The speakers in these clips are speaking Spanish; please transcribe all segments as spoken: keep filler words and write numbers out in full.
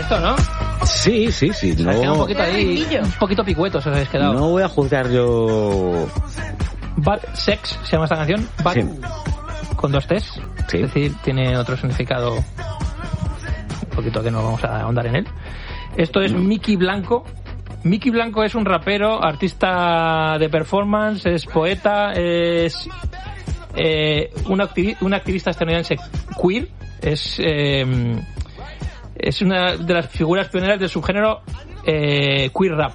visto, ¿no? Sí, sí, sí. Se No, ha quedado un poquito ahí, un poquito picuetos os habéis quedado. no voy a juzgar yo... Bad Sex se llama esta canción. Bad Sí. con dos T's. Sí. Es decir, tiene otro significado un poquito que no vamos a ahondar en él. Esto es Mickey Blanco. Mickey Blanco es un rapero, artista de performance, es poeta, es eh, un, activi- un activista estadounidense queer, es eh, es una de las figuras pioneras del subgénero eh, queer rap.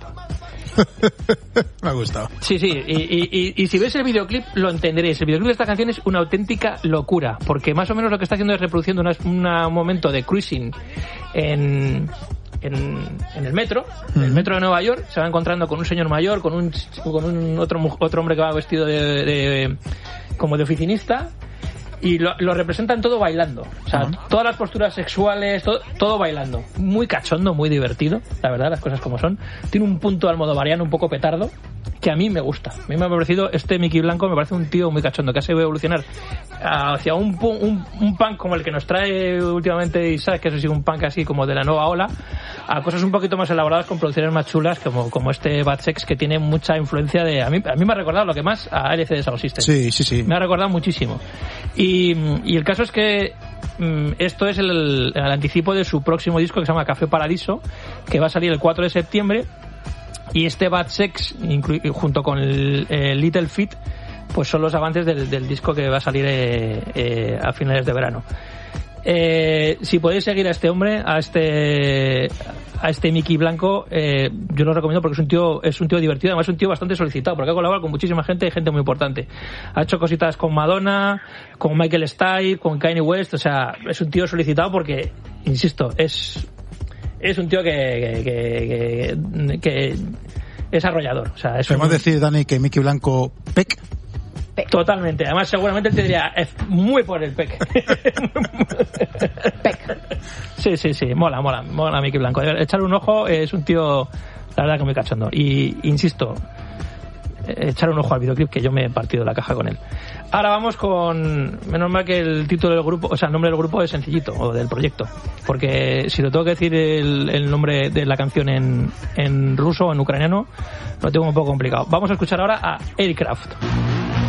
Me ha gustado. Sí, sí, y, y, y, y si ves el videoclip lo entenderéis. El videoclip de esta canción es una auténtica locura, porque más o menos lo que está haciendo es reproduciendo una, una, un momento de cruising en... En, en el metro, en el metro de Nueva York, se va encontrando con un señor mayor, con un con un otro otro hombre que va vestido de, de como de oficinista, y lo, lo representan todo bailando, o sea, uh-huh. todas las posturas sexuales, todo, todo bailando, muy cachondo, muy divertido, la verdad, las cosas como son. Tiene un punto almodovariano un poco petardo que a mí me gusta. A mí me ha parecido, este Mickey Blanco me parece un tío muy cachondo, que ha sabido evolucionar hacia un, un, un punk como el que nos trae últimamente Isaac, que es así un punk así como de la nueva ola, a cosas un poquito más elaboradas con producciones más chulas como, como este Bad Sex, que tiene mucha influencia de... A mí, a mí me ha recordado lo que más a L C D Sound System. Sí, sí, sí. Me ha recordado muchísimo. Y, y el caso es que mm, esto es el, el anticipo de su próximo disco que se llama Café Paradiso, que va a salir el cuatro de septiembre. Y este Bad Sex, inclu- junto con el, el Little Feat, pues son los avances del, del disco que va a salir eh, eh, a finales de verano. Eh, si podéis seguir a este hombre, a este a este Mickey Blanco, eh, yo lo recomiendo porque es un tío es un tío divertido, además es un tío bastante solicitado porque ha colaborado con muchísima gente y gente muy importante. Ha hecho cositas con Madonna, con Michael Stipe, con Kanye West, o sea, es un tío solicitado porque, insisto, es es un tío que que, que, que es arrollador, o sea, es podemos un... decir, Dani, que Mickey Blanco pec. Totalmente, además seguramente él te diría es muy por el pec. Pec. Sí, sí, sí, mola, mola, mola Mickey Blanco. Echar un ojo, es un tío, la verdad que muy cachondo. Y insisto, echar un ojo al videoclip que yo me he partido la caja con él. Ahora vamos con, menos mal que el título del grupo, o sea, el nombre del grupo es sencillito, o del proyecto, porque si lo tengo que decir el, el nombre de la canción en, en ruso o en ucraniano, lo tengo un poco complicado. Vamos a escuchar ahora a Aircraft.